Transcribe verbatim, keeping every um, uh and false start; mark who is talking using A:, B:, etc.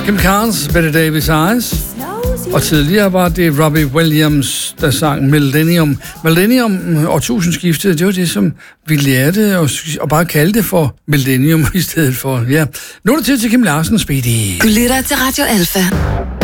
A: Kim Carnes, Betty Davis Eyes. Og tidligere var det Robbie Williams, der sang Millennium. Millennium, årtusindskiftet, det var det, som vi lærte og, og bare kaldte for Millennium i stedet for. Ja. Nu er det tid til Kim Larsen, Speedy.
B: Du lytter til Radio Alpha.